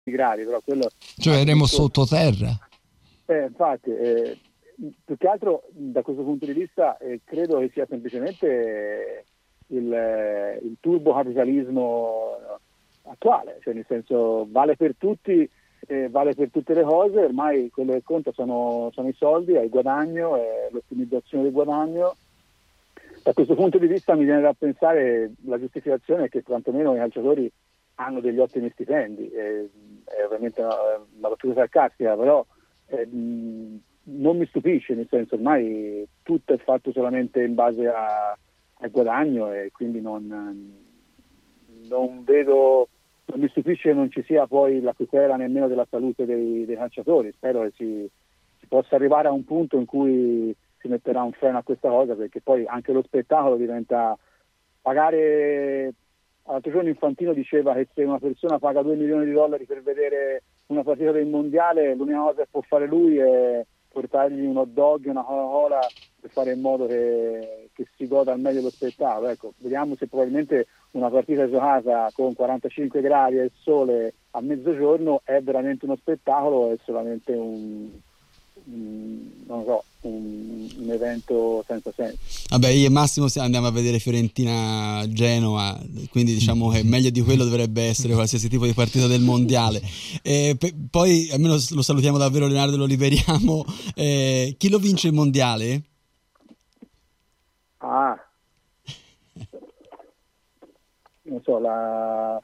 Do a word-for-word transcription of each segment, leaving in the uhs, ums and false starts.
gradi, però quello... Cioè eremo sottoterra. Eh, infatti, eh, più che altro da questo punto di vista eh, credo che sia semplicemente il, eh, il turbocapitalismo attuale, cioè nel senso vale per tutti, eh, vale per tutte le cose, ormai quello che conta sono, sono i soldi, è il guadagno, è l'ottimizzazione del guadagno. Da questo punto di vista mi viene da pensare, la giustificazione è che quantomeno i calciatori hanno degli ottimi stipendi, eh, è ovviamente una, una battuta sarcastica, però eh, mh, non mi stupisce, nel senso ormai tutto è fatto solamente in base a, al guadagno e quindi non, non vedo, non mi stupisce che non ci sia poi la tutela nemmeno della salute dei, dei calciatori. Spero che si, si possa arrivare a un punto in cui si metterà un freno a questa cosa, perché poi anche lo spettacolo diventa pagare. L'altro giorno Infantino diceva che se una persona paga due milioni di dollari per vedere una partita del mondiale, l'unica cosa che può fare lui è portargli un hot dog, una Coca-Cola per fare in modo che, che si goda al meglio lo spettacolo. Ecco, vediamo se probabilmente una partita giocata con quarantacinque gradi e il sole a mezzogiorno è veramente uno spettacolo o è solamente un, un non so, un, un evento senza senso. Vabbè, io e Massimo andiamo a vedere Fiorentina-Genoa, quindi diciamo che meglio di quello dovrebbe essere qualsiasi tipo di partita del mondiale. E pe- poi almeno lo salutiamo davvero, Leonardo, lo liberiamo. Eh, chi lo vince il mondiale? Ah, non so, la...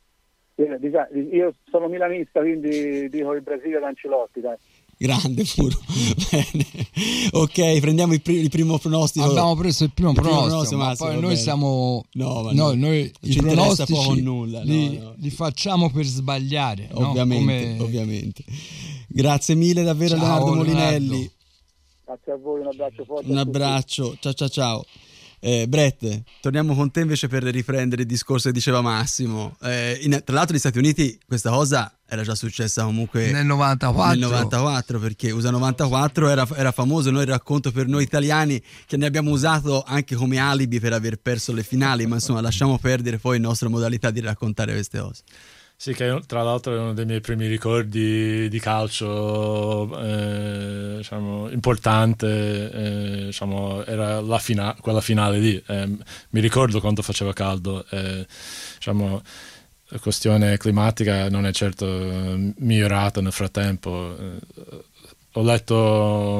io sono milanista, quindi dico il Brasile da Ancelotti, dai. Grande puro. Bene. Ok, prendiamo il, pri- il primo pronostico. Abbiamo preso il primo il pronostico, primo pronostico ma Massimo, poi noi bene. siamo no, ma no, no. noi ci i interessa pronostici poco o nulla, li, no, no. li facciamo per sbagliare, ovviamente, no? Come... ovviamente. Grazie mille davvero. Ciao, Leonardo Molinelli. Leonardo. Grazie a voi, un abbraccio forte. Un abbraccio, ciao ciao ciao. Eh, Brett, torniamo con te invece per riprendere il discorso che diceva Massimo. Eh, in, tra l'altro negli Stati Uniti questa cosa era già successa comunque nel novantaquattro, nel novantaquattro perché U S A novantaquattro era, era famoso. Noi il racconto per noi italiani che ne abbiamo usato anche come alibi per aver perso le finali, ma insomma lasciamo perdere poi la nostra modalità di raccontare queste cose. Sì, che tra l'altro è uno dei miei primi ricordi di calcio, eh, diciamo, importante, eh, diciamo, era la fina- quella finale lì. Eh, mi ricordo quando faceva caldo, eh, diciamo, la questione climatica non è certo migliorata nel frattempo. Eh, ho letto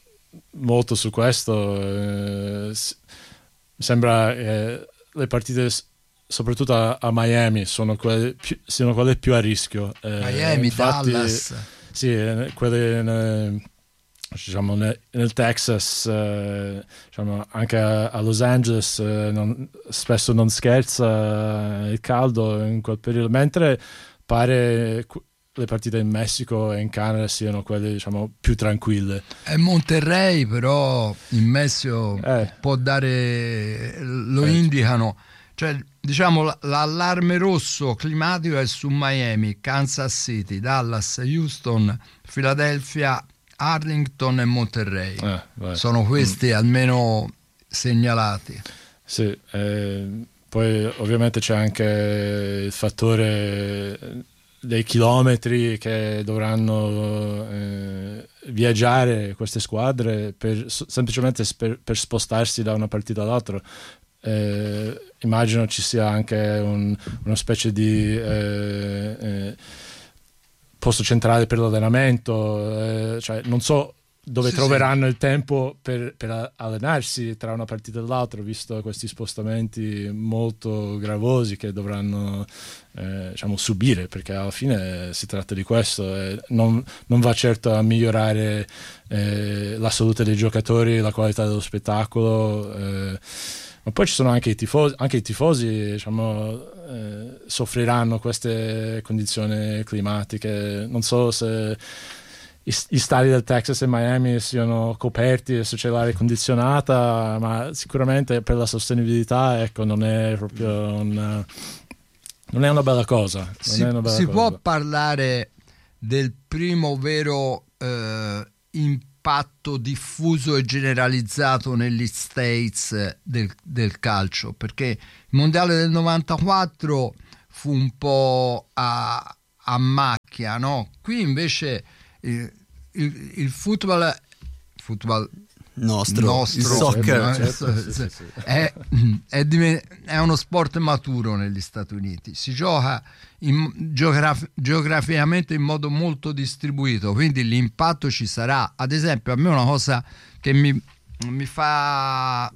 molto su questo, eh, mi sembra che le partite soprattutto a, a Miami sono quelle più, sono quelle più a rischio. Eh, Miami, infatti, Dallas. Sì, quelle nel, diciamo, nel, nel Texas, eh, diciamo, anche a, a Los Angeles eh, non, spesso non scherza il caldo in quel periodo, mentre pare le partite in Messico e in Canada siano quelle, diciamo, più tranquille. È Monterrey, però in Messico eh. può dare, lo eh. indicano. Cioè, diciamo, l'allarme rosso climatico è su Miami, Kansas City, Dallas, Houston, Philadelphia, Arlington e Monterrey. Eh, Sono questi mm. almeno segnalati. Sì, eh, poi ovviamente c'è anche il fattore dei chilometri che dovranno eh, viaggiare queste squadre per, semplicemente per, per spostarsi da una partita all'altra. Eh, immagino ci sia anche un, una specie di eh, eh, posto centrale per l'allenamento, eh, cioè non so dove sì, troveranno sì. il tempo per, per allenarsi tra una partita e l'altra, visto questi spostamenti molto gravosi che dovranno eh, diciamo, subire, perché alla fine si tratta di questo, eh, non, non va certo a migliorare eh, la salute dei giocatori, la qualità dello spettacolo, eh, ma poi ci sono anche i tifosi, anche i tifosi diciamo, eh, soffriranno queste condizioni climatiche. Non so se i, i stadi del Texas e Miami siano coperti, se c'è l'aria condizionata, ma sicuramente per la sostenibilità, ecco, non è proprio una, non è una bella cosa. Non si è una bella si cosa. Può parlare del primo vero eh, impatto impatto diffuso e generalizzato negli States del, del calcio, perché il mondiale del novantaquattro fu un po' a, a macchia, no? Qui invece il, il, il football, football nostro, nostro il soccer, no? certo, sì, sì, sì. È, è, diven- è uno sport maturo negli Stati Uniti, si gioca in, geograf- geograficamente in modo molto distribuito, quindi l'impatto ci sarà. Ad esempio, a me una cosa che mi, mi fa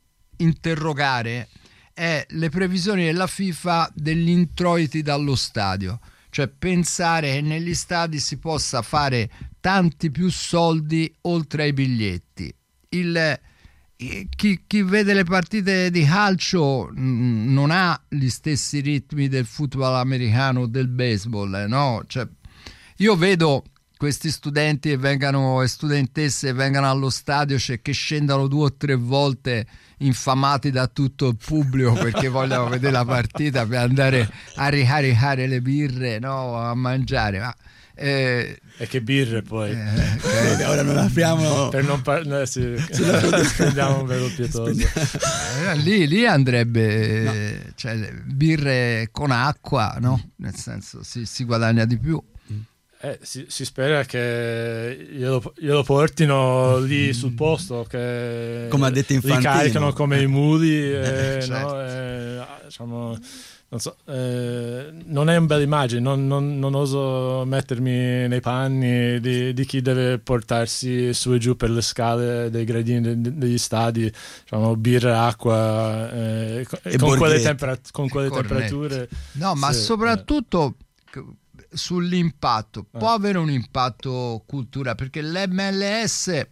interrogare è le previsioni della FIFA degli introiti dallo stadio, cioè pensare che negli stadi si possa fare tanti più soldi oltre ai biglietti. Il, chi, chi vede le partite di calcio mh, non ha gli stessi ritmi del football americano o del baseball, eh, no? Cioè, io vedo questi studenti e vengano e studentesse vengano allo stadio, cioè che scendano due o tre volte infamati da tutto il pubblico perché vogliono vedere la partita per andare a ricaricare le birre, no? A mangiare, ma Eh, e che birre poi eh, eh, ora non apriamo per non parlare, sì, spendiamo un velo pietoso. eh, lì, lì andrebbe no. eh, cioè, birre con acqua, no? Nel senso si, si guadagna di più. Eh, si, si spera che glielo, glielo portino lì sul posto, che come ha detto Infantino, li caricano come eh. i muli, eh, certo. no? eh, diciamo, non so, eh, non è un bella immagine, non, non, non oso mettermi nei panni di, di chi deve portarsi su e giù per le scale dei gradini de, degli stadi, diciamo, birra, acqua, eh, e con quelle, tempera- con quelle Cornetti. temperature. No, ma sì, soprattutto eh. sull'impatto, eh. può avere un impatto culturale, perché l'M L S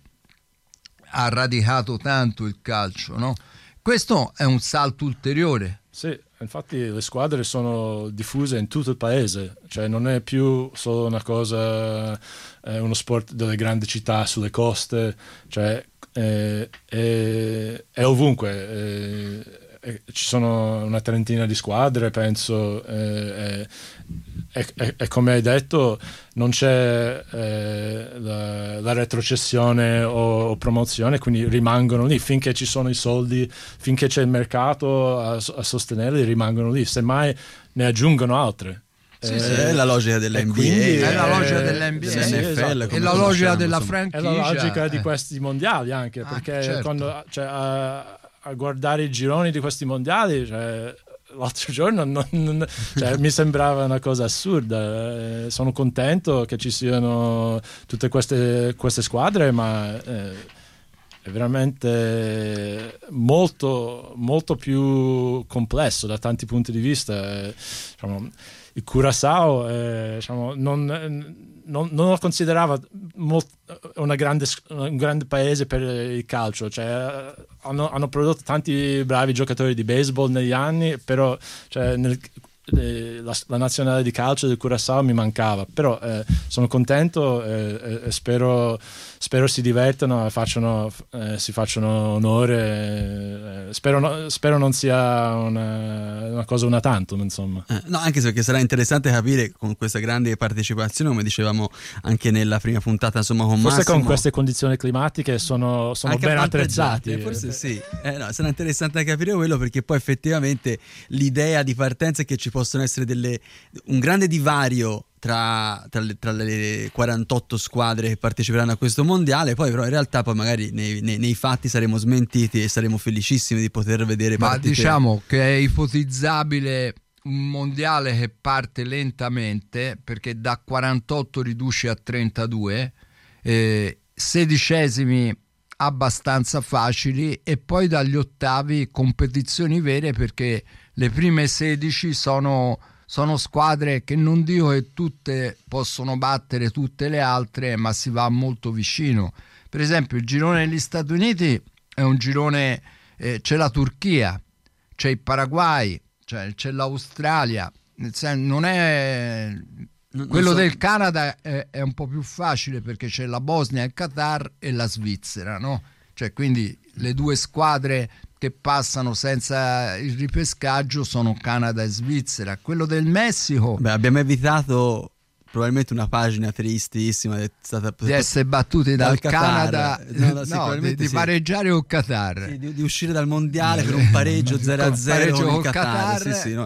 ha radicato tanto il calcio, no? Questo è un salto ulteriore. Sì, infatti le squadre sono diffuse in tutto il paese, cioè non è più solo una cosa, eh, uno sport delle grandi città sulle coste, cioè eh, è, è ovunque. Eh, eh, ci sono una trentina di squadre, penso, eh, e, e, e come hai detto non c'è eh, la, la retrocessione o, o promozione, quindi rimangono lì finché ci sono i soldi, finché c'è il mercato a, a sostenerli, rimangono lì, semmai ne aggiungono altre. Sì, sì, è la logica dell'N B A, è la logica dell'N B A, dell'N F L, esatto. È la logica della insomma. franchigia, è la logica eh. di questi mondiali anche, Ah, perché certo. quando, cioè, a, a guardare i gironi di questi mondiali, cioè, l'altro giorno non, non, cioè, mi sembrava una cosa assurda. Eh, sono contento che ci siano tutte queste, queste squadre, ma eh, è veramente molto, molto più complesso da tanti punti di vista. Eh, diciamo, il Curaçao eh, diciamo, non, non, non lo considerava molto, una grande, un grande paese per il calcio, cioè, hanno, hanno prodotto tanti bravi giocatori di baseball negli anni, però cioè, nel, eh, la, la nazionale di calcio del Curaçao mi mancava, però eh, sono contento e eh, spero, spero si divertano e facciano, eh, si facciano onore, eh, spero, no, spero non sia una, una cosa una tantum, insomma. Eh, no, anche perché sarà interessante capire con questa grande partecipazione, come dicevamo anche nella prima puntata, insomma, con forse Massimo, con queste condizioni climatiche sono, sono ben attrezzati, forse sì, eh, no, sarà interessante capire quello, perché poi effettivamente l'idea di partenza è che ci possono essere delle, un grande divario Tra, tra, le, tra le quarantotto squadre che parteciperanno a questo mondiale, poi però in realtà poi magari nei, nei, nei fatti saremo smentiti e saremo felicissimi di poter vedere ma partite. diciamo che è ipotizzabile un mondiale che parte lentamente, perché da quarantotto riduce a trentadue, eh, sedicesimi abbastanza facili, e poi dagli ottavi competizioni vere, perché le prime sedici sono sono squadre che non dico che tutte possono battere tutte le altre, ma si va molto vicino. Per esempio il girone degli Stati Uniti è un girone, eh, c'è la Turchia, c'è il Paraguay, cioè c'è l'Australia, non è Non, quello non so. del Canada è, è un po' più facile, perché c'è la Bosnia, il Qatar e la Svizzera, no? Cioè, quindi le due squadre che passano senza il ripescaggio sono Canada e Svizzera. Quello del Messico, Beh, abbiamo evitato probabilmente una pagina tristissima, è stata di essere battuti dal, dal Canada, Qatar. No, no, sì, no, di, probabilmente di sì. pareggiare col Qatar, Sì, di, di uscire dal mondiale per un pareggio zero a zero pareggio con il col Qatar, Qatar. sì, sì, no.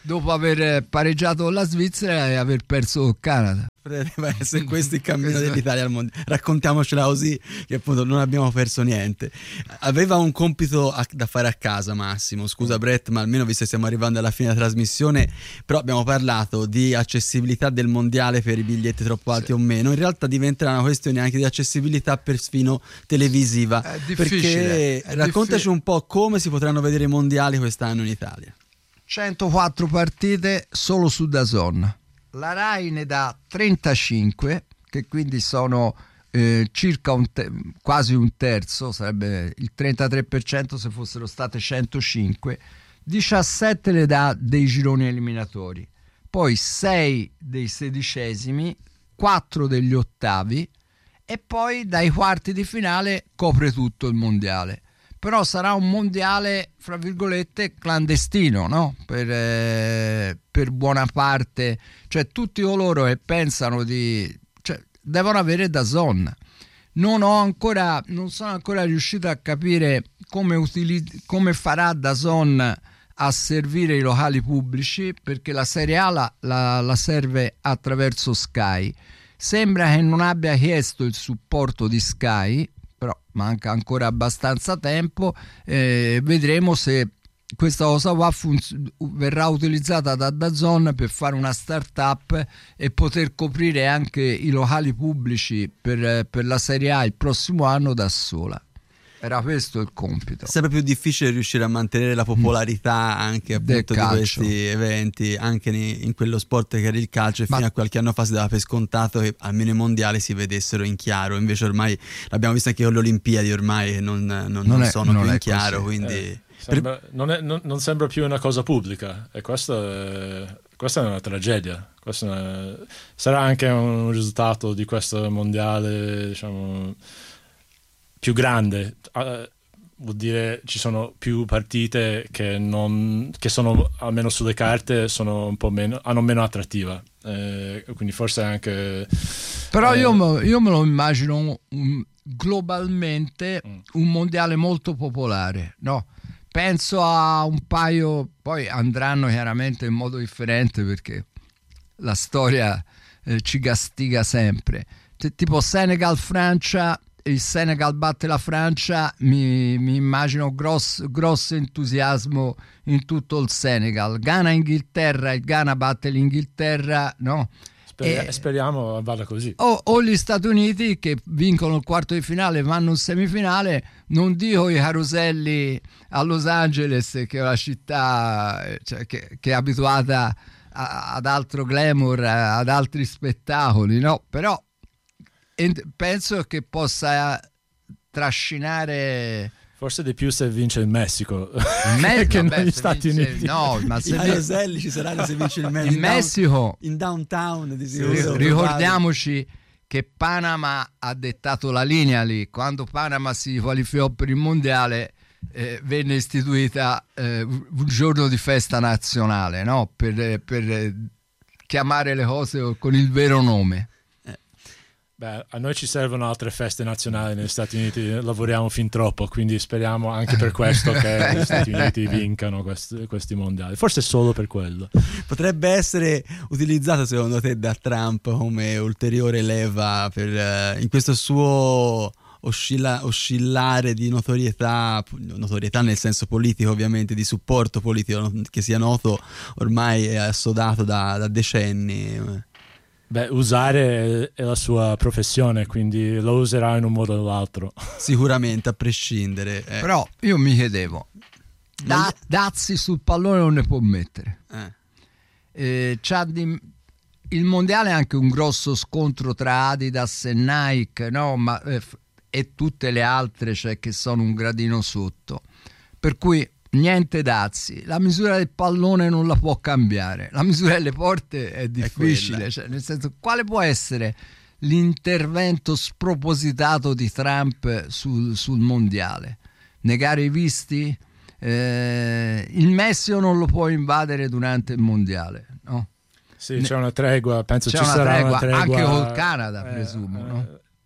dopo aver pareggiato con la Svizzera e aver perso col Canada. Potrebbe essere questo il cammino dell'Italia al mondo. Raccontiamocela così, che appunto non abbiamo perso niente. Aveva un compito a, da fare a casa, Massimo. Scusa Brett, ma almeno visto che stiamo arrivando alla fine della trasmissione, però abbiamo parlato di accessibilità del mondiale per i biglietti troppo alti, sì, o meno. In realtà diventerà una questione anche di accessibilità perfino televisiva. È difficile, perché è raccontaci difficile. Un po' come si potranno vedere i mondiali quest'anno in Italia. centoquattro partite solo su DAZN. La Rai ne dà trentacinque, che quindi sono eh, circa un te- quasi un terzo, sarebbe il trentatré per cento se fossero state centocinque. diciassette le dà dei gironi eliminatori, poi sei dei sedicesimi, quattro degli ottavi e poi dai quarti di finale copre tutto il mondiale. Però sarà un mondiale, fra virgolette, clandestino, no? Per, eh, per buona parte, cioè tutti coloro che pensano di, cioè, devono avere DAZN. Non ho ancora, non sono ancora riuscito a capire come, utilizz- come farà DAZN a servire i locali pubblici, perché la Serie A la, la, la serve attraverso Sky. Sembra che non abbia chiesto il supporto di Sky, però manca ancora abbastanza tempo, eh, vedremo se questa cosa qua funz- verrà utilizzata da DAZN per fare una start-up e poter coprire anche i locali pubblici per, per la Serie A il prossimo anno da sola. Era questo il compito. È sempre più difficile riuscire a mantenere la popolarità anche appunto di questi eventi, anche in quello sport che era il calcio, e Ma... fino a qualche anno fa si dava per scontato che almeno i mondiali si vedessero in chiaro, invece ormai l'abbiamo visto anche con le Olimpiadi, ormai non, non, non, non è, sono non più in chiaro, così. Quindi eh, sembra, per... non, è, non, non sembra più una cosa pubblica, e questo è, questa è una tragedia. Questo è una, sarà anche un risultato di questo mondiale, diciamo, più grande. Uh, vuol dire ci sono più partite che non che sono, almeno sulle carte, sono un po' meno, hanno meno attrattiva, eh, quindi forse anche però eh, io, io me lo immagino un, un, globalmente mm. un mondiale molto popolare, no? Penso a un paio, poi andranno chiaramente in modo differente perché la storia eh, ci castiga sempre, T- tipo Senegal-Francia. Il Senegal batte la Francia, mi, mi immagino grosso, grosso entusiasmo in tutto il Senegal. Ghana-Inghilterra, il Ghana batte l'Inghilterra, no? Speri- e, speriamo vada così. O, o gli Stati Uniti che vincono il quarto di finale, vanno in semifinale. Non dico i caroselli a Los Angeles, che è una città, cioè, che, che è abituata a, ad altro glamour, ad altri spettacoli, no? Però penso che possa trascinare, forse di più se vince il Messico, il Me- che vabbè, negli Stati vince, Uniti. No, ma se i caroselli ci saranno se vince il Messico. In Messico, in downtown di sicuro, ricordiamoci che Panama ha dettato la linea lì. Quando Panama si qualificò per il mondiale, eh, venne istituita eh, un giorno di festa nazionale, no? Per, per chiamare le cose con il vero nome. Beh, a noi ci servono altre feste nazionali negli Stati Uniti, lavoriamo fin troppo, quindi speriamo anche per questo che gli Stati Uniti vincano questi, questi mondiali, forse solo per quello. Potrebbe essere utilizzato secondo te da Trump come ulteriore leva per, in questo suo oscilla, oscillare di notorietà, notorietà nel senso politico ovviamente, di supporto politico che sia noto ormai è assodato da, da decenni? Beh, usare è la sua professione, quindi lo userà in un modo o l'altro. Sicuramente, a prescindere. Eh. Però io mi chiedevo, da, dazi sul pallone non ne può mettere. Eh. Eh, c'ha di, il mondiale è anche un grosso scontro tra Adidas e Nike, no? Ma, eh, e tutte le altre, cioè, che sono un gradino sotto. Per cui niente dazi, la misura del pallone non la può cambiare, la misura delle porte è difficile, è cioè, nel senso, quale può essere l'intervento spropositato di Trump sul, sul mondiale? Negare i visti? Eh, il Messico non lo può invadere durante il mondiale, no? Sì, c'è una tregua, penso c'è ci una sarà tregua, una tregua anche col Canada, eh, presumo, eh, no?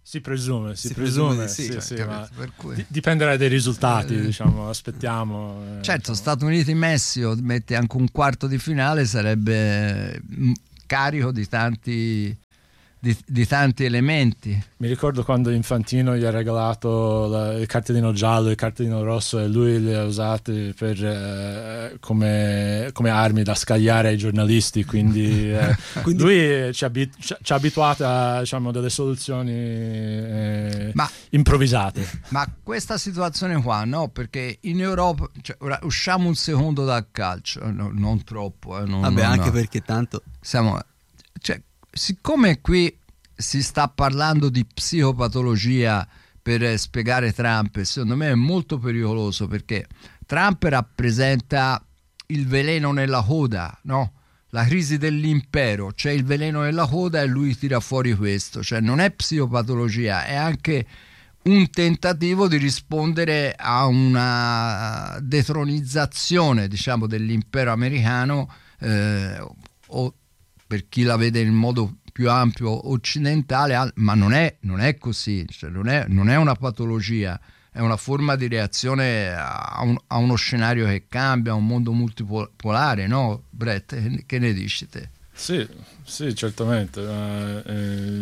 Si presume, si, Si presume, presume di sì, sì, cioè, sì, capito? ma Per cui- di- dipenderà dai risultati, Eh. diciamo, aspettiamo. eh, Certo, diciamo. Stati Uniti-Messico, metti anche un quarto di finale, sarebbe mm, carico di tanti, di, di tanti elementi. Mi ricordo quando Infantino gli ha regalato la- il cartellino giallo e il cartellino rosso e lui li ha usati per, eh, come, come armi da scagliare ai giornalisti, quindi, eh, Quindi- lui ci ha, abit- ci ha- ci ha abituato a, diciamo, delle soluzioni eh, Ma improvvisate. Ma questa situazione qua, no? Perché in Europa, cioè, ora usciamo un secondo dal calcio, eh, no, non troppo, eh, non- Vabbè, non- anche no. perché tanto Siamo, cioè, siccome qui si sta parlando di psicopatologia per eh, spiegare Trump, secondo me è molto pericoloso, perché Trump rappresenta il veleno nella coda, no? La crisi dell'impero, c'è il veleno nella coda e lui tira fuori questo, cioè non è psicopatologia, è anche un tentativo di rispondere a una detronizzazione, diciamo, dell'impero americano, eh, o per chi la vede in modo più ampio occidentale, al- ma non è, non è così, cioè non, è, non è una patologia, è una forma di reazione a, un- a uno scenario che cambia, a un mondo multipolare, no Brett? Che- Che ne dici te? Sì, sì, certamente. ma, eh,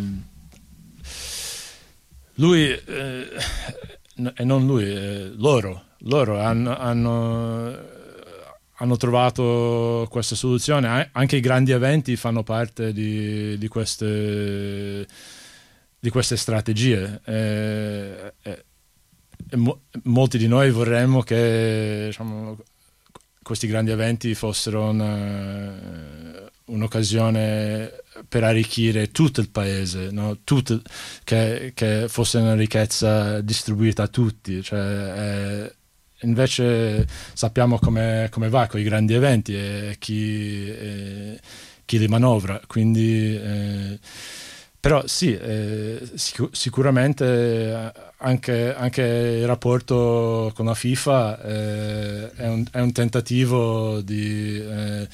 lui, eh, n- e non lui, eh, loro, loro hanno, hanno, hanno trovato questa soluzione. A- Anche i grandi eventi fanno parte di, di queste, di queste strategie. Eh, eh, e mo- molti di noi vorremmo che, diciamo, questi grandi eventi fossero una- un'occasione per arricchire tutto il paese, no? Tutto, che, che fosse una ricchezza distribuita a tutti, cioè, eh, invece sappiamo come, come va con i grandi eventi e chi, eh, chi li manovra, quindi eh, però sì, eh, sic- sicuramente eh, anche, anche il rapporto con la FIFA eh, è, un, è un tentativo di eh,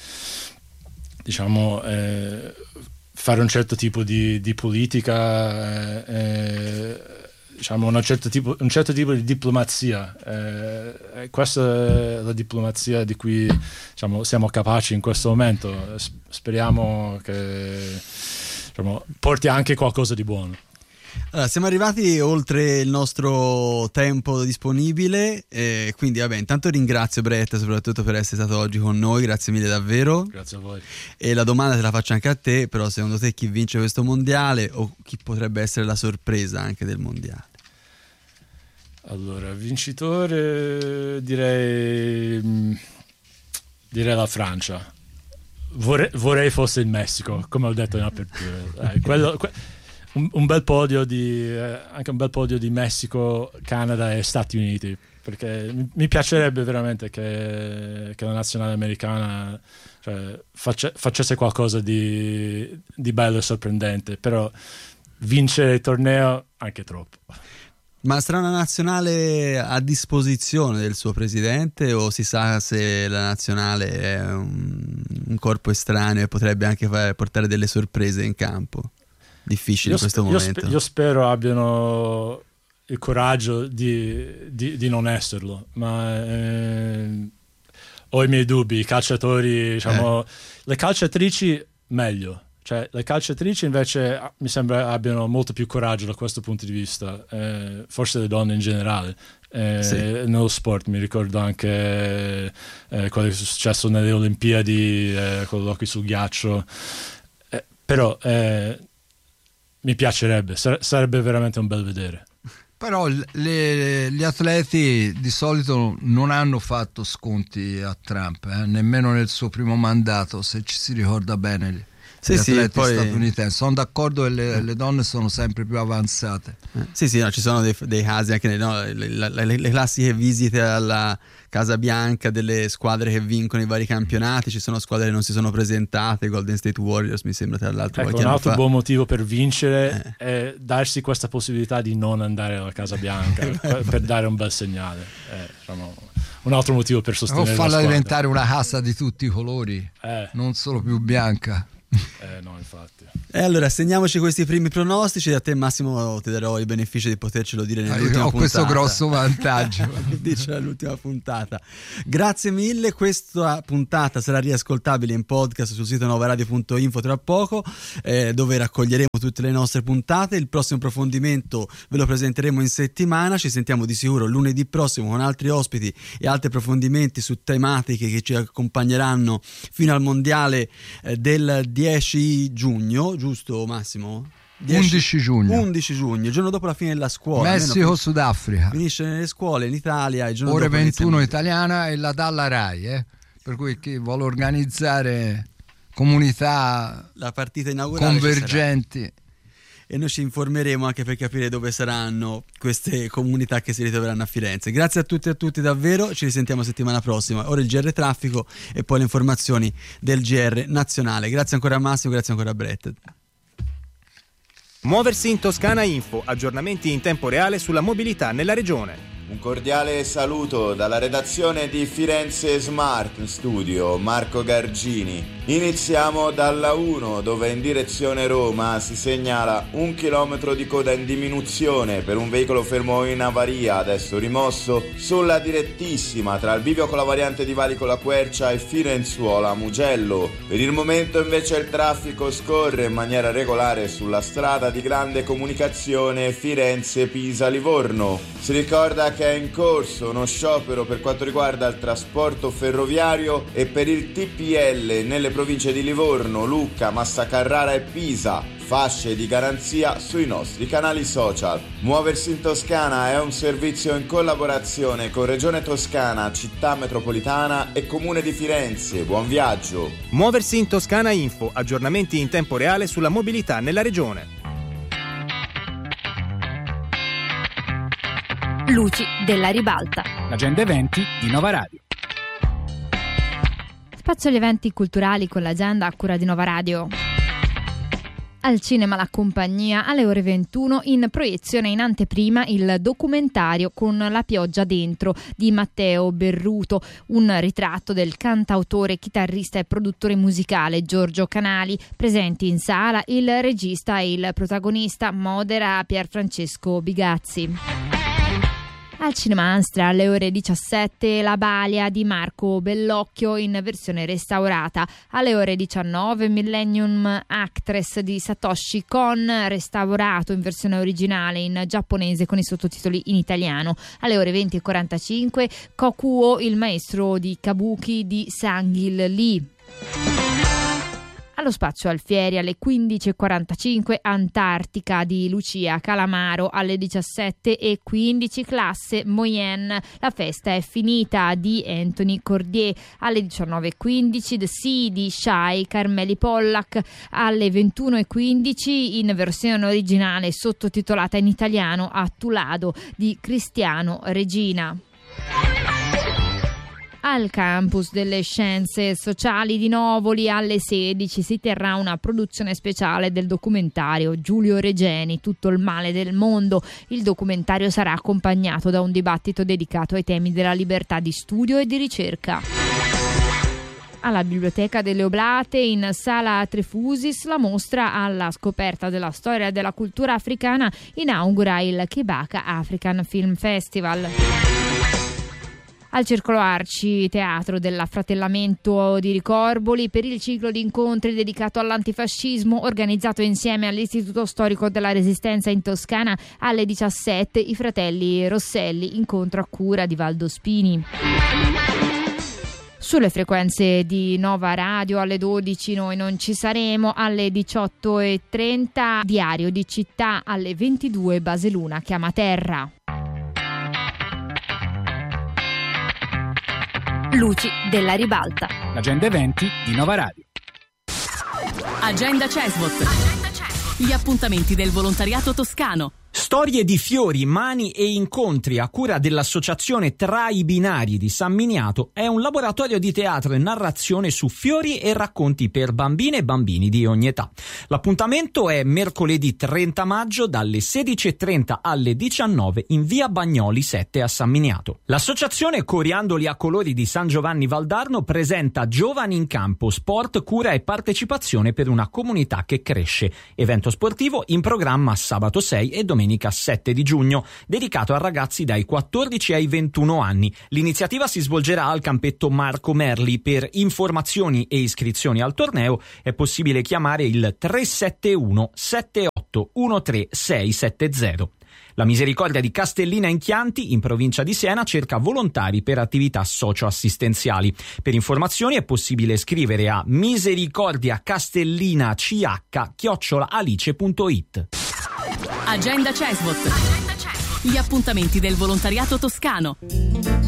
diciamo eh, fare un certo tipo di, di politica, eh, eh, diciamo una certo tipo, un certo tipo di diplomazia. Eh, e questa è la diplomazia di cui, diciamo, siamo capaci in questo momento. S- speriamo che, diciamo, porti anche qualcosa di buono. Allora, siamo arrivati oltre il nostro tempo disponibile, eh, quindi vabbè, intanto ringrazio Brett soprattutto per essere stato oggi con noi, grazie mille davvero. Grazie a voi. E la domanda te la faccio anche a te, però secondo te chi vince questo mondiale o chi potrebbe essere la sorpresa anche del mondiale? Allora, vincitore direi mh, direi la Francia. Vorrei, vorrei fosse il Messico, come ho detto in apertura. Eh, quello, que- un, un bel podio di eh, anche un bel podio di Messico, Canada e Stati Uniti, perché mi, mi piacerebbe veramente che, che la nazionale americana, cioè, faccia- facesse qualcosa di, di bello e sorprendente, però vincere il torneo anche troppo. Ma sarà una nazionale a disposizione del suo presidente o si sa se la nazionale è un, un corpo estraneo e potrebbe anche fare, portare delle sorprese in campo? Difficile Io, in questo spe- io momento. spe- io spero abbiano il coraggio di, di- di non esserlo, ma eh, ho i miei dubbi. I calciatori, diciamo, Eh. le calciatrici meglio. Cioè, le calciatrici invece ah, mi sembra abbiano molto più coraggio da questo punto di vista, eh, forse le donne in generale. Eh, Sì. Nello sport mi ricordo anche eh, quello che è successo nelle Olimpiadi, eh, con l'hockey sul ghiaccio. Eh, però eh, mi piacerebbe, sare- sarebbe veramente un bel vedere. Però l- le- gli atleti di solito non hanno fatto sconti a Trump, eh, nemmeno nel suo primo mandato, se ci si ricorda bene. Sì, Gli sì, atleti poi- statunitensi sono d'accordo che le, le donne sono sempre più avanzate. Eh, Sì, sì, no, ci sono dei, dei casi anche no, le, le- le- le classiche visite alla Casa Bianca delle squadre che vincono i vari campionati. Ci sono squadre che non si sono presentate, Golden State Warriors mi sembra tra l'altro Ecco, qualche un anno altro fa. buon motivo per vincere è darsi questa possibilità di non andare alla Casa Bianca per, per dare un bel segnale. È, diciamo, un altro motivo per O sostenere la farla squadra. diventare una casa di tutti i colori, Eh, non solo più bianca. eh, no, infatti. E allora segniamoci questi primi pronostici. A te Massimo ti darò il beneficio di potercelo dire nell'ultima ah, ho puntata. Ho questo grosso vantaggio. Dice l'ultima puntata. Grazie mille, questa puntata sarà riascoltabile in podcast sul sito novaradio punto info tra poco, eh, dove raccoglieremo tutte le nostre puntate. Il prossimo approfondimento ve lo presenteremo in settimana. Ci sentiamo di sicuro lunedì prossimo con altri ospiti e altri approfondimenti su tematiche che ci accompagneranno fino al mondiale eh, del dieci giugno, giusto Massimo? dieci undici giugno undici giugno, il giorno dopo la fine della scuola. Messico Sudafrica, finisce nelle scuole in Italia il giorno ore dopo ventuno italiana e la dalla Rai, eh? Per cui chi vuole organizzare comunità, la partita inaugurale convergenti, e noi ci informeremo anche per capire dove saranno queste comunità che si ritroveranno a Firenze. Grazie a tutti e a tutti davvero, ci risentiamo settimana prossima. Ora il G R Traffico e poi le informazioni del G R nazionale. Grazie ancora a Massimo, grazie ancora a Brett. Muoversi in Toscana Info, aggiornamenti in tempo reale sulla mobilità nella regione. Un cordiale saluto dalla redazione di Firenze Smart Studio, Marco Gargini. Iniziamo dalla uno, dove in direzione Roma si segnala un chilometro di coda in diminuzione per un veicolo fermo in avaria, adesso rimosso, sulla direttissima tra il bivio con la variante di Valico La Quercia e Firenzuola Mugello. Per il momento invece il traffico scorre in maniera regolare sulla strada di grande comunicazione Firenze-Pisa-Livorno. Si ricorda che è in corso uno sciopero per quanto riguarda il trasporto ferroviario e per il T P L nelle province di Livorno, Lucca, Massa Carrara e Pisa. Fasce di garanzia sui nostri canali social. Muoversi in Toscana è un servizio in collaborazione con Regione Toscana, Città Metropolitana e Comune di Firenze. Buon viaggio! Muoversi in Toscana Info, aggiornamenti in tempo reale sulla mobilità nella regione. Luci della ribalta. L'agenda eventi di Nova Radio. Spazio agli eventi culturali con l'agenda a cura di Nova Radio. Al cinema La Compagnia, alle ore ventuno, in proiezione in anteprima il documentario Con la pioggia dentro di Matteo Berruto, un ritratto del cantautore, chitarrista e produttore musicale Giorgio Canali. Presenti in sala il regista e il protagonista, modera Pierfrancesco Bigazzi. Al Cinema Anstra alle ore diciassette La Balia di Marco Bellocchio in versione restaurata. Alle ore diciannove Millennium Actress di Satoshi Kon, restaurato in versione originale in giapponese con i sottotitoli in italiano. Alle ore venti e quarantacinque Kokuo, il maestro di Kabuki di Sang-il Lee. Allo Spazio Alfieri alle quindici e quarantacinque Antartica di Lucia Calamaro. Alle diciassette e quindici Classe Moyenne, la festa è finita di Anthony Cordier. Alle diciannove e quindici The Sea di Shai Carmeli Pollack. Alle ventuno e quindici in versione originale sottotitolata in italiano Attulado di Cristiano Regina. Al campus delle scienze sociali di Novoli alle sedici si terrà una produzione speciale del documentario Giulio Regeni, Tutto il male del mondo. Il documentario sarà accompagnato da un dibattito dedicato ai temi della libertà di studio e di ricerca. Alla Biblioteca delle Oblate in Sala Trefusis la mostra alla scoperta della storia e della cultura africana inaugura il Kebaka African Film Festival. Al Circolo Arci Teatro dell'Affratellamento di Ricorboli per il ciclo di incontri dedicato all'antifascismo organizzato insieme all'Istituto Storico della Resistenza in Toscana alle diciassette i fratelli Rosselli, incontro a cura di Valdo Spini. Sulle frequenze di Nova Radio alle dodici noi non ci saremo, alle diciotto e trenta Diario di Città, alle ventidue Baseluna chiama terra. Luci della ribalta. L'agenda eventi di Nova Radio. Agenda Cesbot. Gli appuntamenti del volontariato toscano. Storie di fiori, mani e incontri a cura dell'Associazione Tra i Binari di San Miniato è un laboratorio di teatro e narrazione su fiori e racconti per bambine e bambini di ogni età. L'appuntamento è mercoledì trenta maggio dalle sedici e trenta alle diciannove in via Bagnoli sette a San Miniato. L'associazione Coriandoli a colori di San Giovanni Valdarno presenta Giovani in Campo, sport, cura e partecipazione per una comunità che cresce. Evento sportivo in programma sabato sei e domenica sette di giugno, dedicato a ragazzi dai quattordici ai ventuno anni. L'iniziativa si svolgerà al campetto Marco Merli. Per informazioni e iscrizioni al torneo è possibile chiamare il tre sette uno sette otto uno tre sei sette zero. La Misericordia di Castellina in Chianti, in provincia di Siena, cerca volontari per attività socio-assistenziali. Per informazioni è possibile scrivere a misericordiacastellinach chiocciola alice punto it. Agenda Cesbot. Gli appuntamenti del volontariato toscano.